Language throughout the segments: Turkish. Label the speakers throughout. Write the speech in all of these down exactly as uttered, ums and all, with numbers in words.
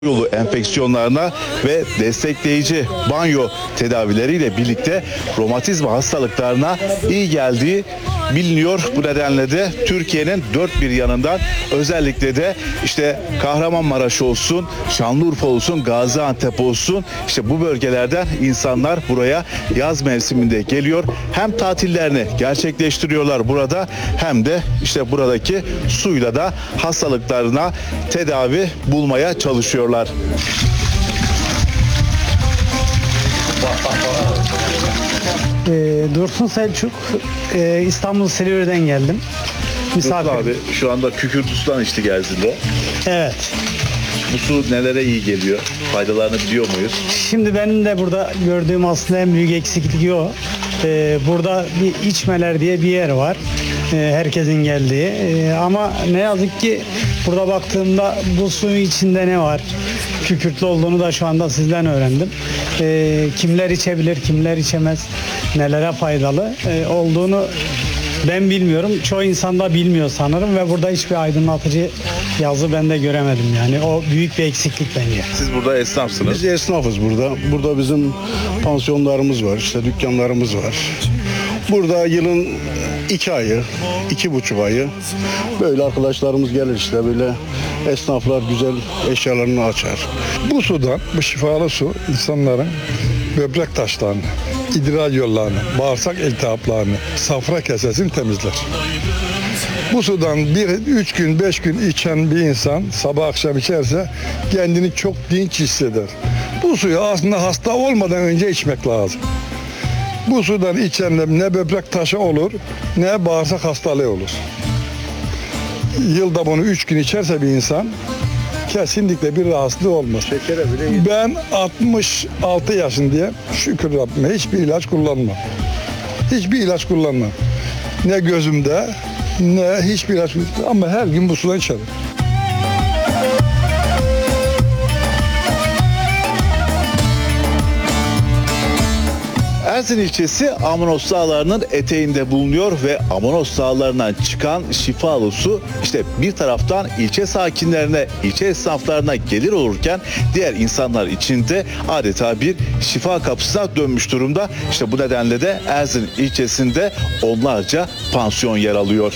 Speaker 1: yolu enfeksiyonlarına ve destekleyici banyo tedavileriyle birlikte romatizma hastalıklarına iyi geldiği biliniyor. Bu nedenle de Türkiye'nin dört bir yanından, özellikle de işte Kahramanmaraş olsun, Şanlıurfa olsun, Gaziantep olsun, işte bu bölgelerden insanlar buraya yaz mevsiminde geliyor. Hem tatillerini gerçekleştiriyorlar burada, hem de işte buradaki suyla da hastalıklarına tedavi bulmaya çalışıyorlar.
Speaker 2: Ee, Dursun Selçuk, ee, İstanbul Silivri'den geldim. Misafir.
Speaker 1: Abi şu anda kükürt sudan içtik Erzin'de.
Speaker 2: Evet.
Speaker 1: Bu su nelere iyi geliyor? Faydalarını biliyor muyuz?
Speaker 2: Şimdi benim de burada gördüğüm aslında en büyük eksiklik o. Ee, burada bir içmeler diye bir yer var. Ee, herkesin geldiği. Ee, ama ne yazık ki burada baktığımda bu suyun içinde ne var? Kükürtlü olduğunu da şu anda sizden öğrendim. Ee, kimler içebilir, kimler içemez, nelere faydalı ee, olduğunu ben bilmiyorum. Çoğu insan da bilmiyor sanırım ve burada hiçbir aydınlatıcı yazı ben de göremedim yani. O büyük bir eksiklik bence.
Speaker 1: Siz burada esnafsınız.
Speaker 3: Biz esnafız burada. Burada bizim pansiyonlarımız var, işte dükkanlarımız var. Burada yılın iki ayı, iki buçuk ayı böyle arkadaşlarımız gelir, işte böyle esnaflar güzel eşyalarını açar.
Speaker 4: Bu sudan, bu şifalı su insanların böbrek taşlarını, idrar yollarını, bağırsak iltihaplarını, safra kesesini temizler. Bu sudan bir, üç gün, beş gün içen bir insan sabah akşam içerse kendini çok dinç hisseder. Bu suyu aslında hasta olmadan önce içmek lazım. Bu sudan içenler ne böbrek taşı olur, ne bağırsak hastalığı olur. Yılda bunu üç gün içerse bir insan kesinlikle bir rahatsızlığı olmaz.
Speaker 1: Şekere bile
Speaker 4: Ben altmış altı yaşındayım. Şükür Rabbime hiçbir ilaç kullanmam. Hiçbir ilaç kullanmam. Ne gözümde ne hiçbir ilaç, ama her gün bu sudan içerim.
Speaker 1: Erzin ilçesi Amanos Dağları'nın eteğinde bulunuyor ve Amanos Dağları'ndan çıkan şifalı su işte bir taraftan ilçe sakinlerine, ilçe esnaflarına gelir olurken diğer insanlar için de adeta bir şifa kapısına dönmüş durumda. İşte bu nedenle de Erzin ilçesinde onlarca pansiyon yer alıyor.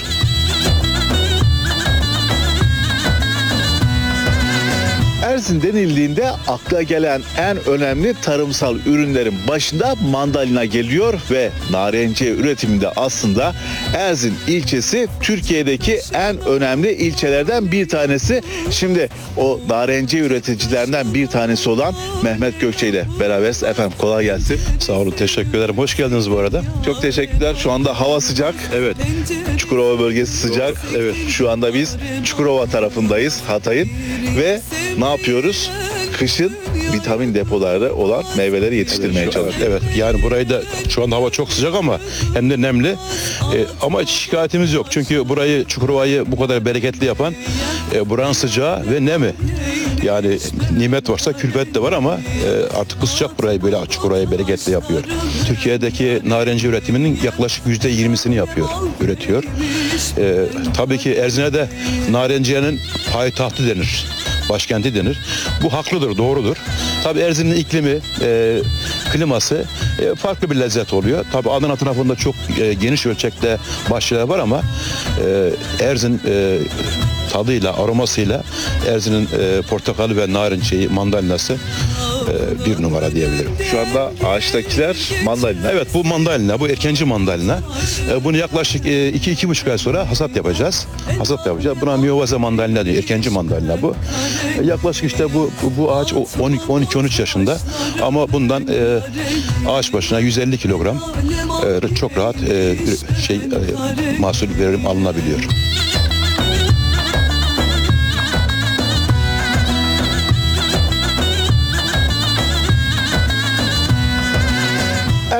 Speaker 1: Erzin denildiğinde akla gelen en önemli tarımsal ürünlerin başında mandalina geliyor ve narenciye üretiminde aslında Erzin ilçesi Türkiye'deki en önemli ilçelerden bir tanesi. Şimdi o narenciye üreticilerinden bir tanesi olan Mehmet Gökçe ile beraberiz. Efendim kolay gelsin.
Speaker 5: Sağ olun, teşekkür ederim. Hoş geldiniz bu arada.
Speaker 1: Çok teşekkürler. Şu anda hava sıcak.
Speaker 5: Evet.
Speaker 1: Çukurova bölgesi sıcak.
Speaker 5: Evet.
Speaker 1: Şu anda biz Çukurova tarafındayız, Hatay'ın, ve ne yapıyoruz? Kışın vitamin depoları olan meyveleri yetiştirmeye
Speaker 5: Evet, şu-
Speaker 1: çalışıyoruz.
Speaker 5: evet. Yani burayı da şu anda hava çok sıcak ama hem de nemli. Ee, ama hiç şikayetimiz yok. Çünkü burayı, Çukurova'yı bu kadar bereketli yapan e, buranın sıcağı ve nemi. Yani nimet varsa külfet de var ama e, artık bu sıcak burayı böyle Çukurova'yı bereketli yapıyor. Türkiye'deki narenci üretiminin yaklaşık yüzde yirmisini yapıyor, üretiyor. E, tabii ki Erzin'e de narenciyenin payitahtı denir. Başkenti denir. Bu haklıdır, doğrudur. Tabii Erzin'in iklimi, e, kliması e, farklı bir lezzet oluyor. Tabii Adana tarafında çok e, geniş ölçekte bahçeler var ama e, Erzin e, tadıyla, aromasıyla Erzin'in e, portakalı ve narenciyi, mandalinası e, bir numara diyebilirim.
Speaker 1: Şu anda ağaçtakiler mandalina.
Speaker 5: Evet, bu mandalina, bu erkenci mandalina. E, bunu yaklaşık e, iki iki buçuk ay sonra hasat yapacağız. Hasat yapacağız. Buna miyovaze mandalina diyor, erkenci mandalina bu. E, yaklaşık işte bu bu, bu ağaç on iki on iki on üç yaşında ama bundan e, ağaç başına yüz elli kilogram e, çok rahat e, şey e, mahsul verim alınabiliyor.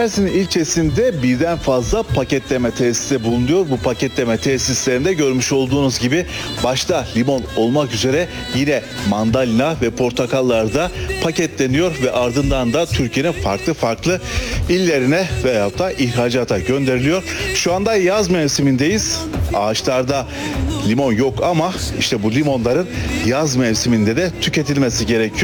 Speaker 1: Mersin ilçesinde birden fazla paketleme tesisi bulunuyor. Bu paketleme tesislerinde görmüş olduğunuz gibi başta limon olmak üzere yine mandalina ve portakallar da paketleniyor ve ardından da Türkiye'nin farklı farklı illerine veyahut da ihracata gönderiliyor. Şu anda yaz mevsimindeyiz. Ağaçlarda limon yok ama işte bu limonların yaz mevsiminde de tüketilmesi gerekiyor.